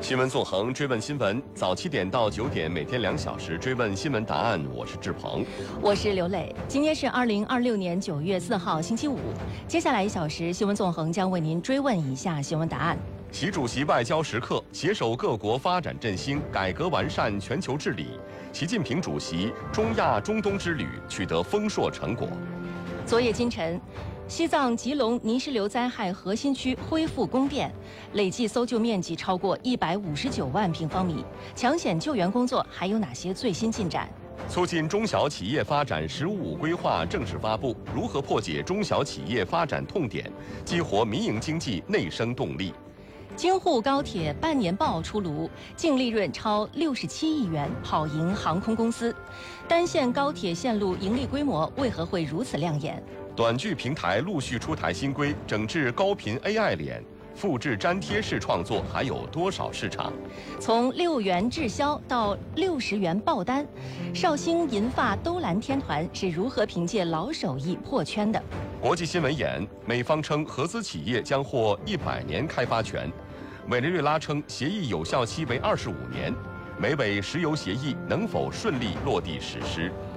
新闻纵横，追问新闻，早7点到9点，每天2小时追问新闻答案。我是志鹏， 我是刘磊。今天是2026年9月4号，星期五。接下来1小时，新闻纵横将为您追问以下新闻答案： 习主席外交时刻，携手各国发展振兴、改革完善全球治理。习近平主席中亚中东之旅取得丰硕成果。 昨夜今晨，西藏吉隆泥石流灾害核心区恢复供电，累计搜救面积超过159万平方米。抢险救援工作还有哪些最新进展？ 促进中小企业发展“十五五”规划正式发布，如何破解中小企业发展痛点，激活民营经济内生动力？ 京沪高铁半年报出炉，净利润超67亿元，跑赢航空公司。单线高铁线路盈利规模为何会如此亮眼？ 短剧平台陆续出台新规，整治高频 AI 脸，复制粘贴式创作还有多少市场？ 从6元滞销到60元爆单，绍兴银发兜蓝天团是如何凭借老手艺破圈的？ 国际新闻眼，美方称合资企业将获100年开发权，委内瑞拉称协议有效期为25年，美委石油协议能否顺利落地实施？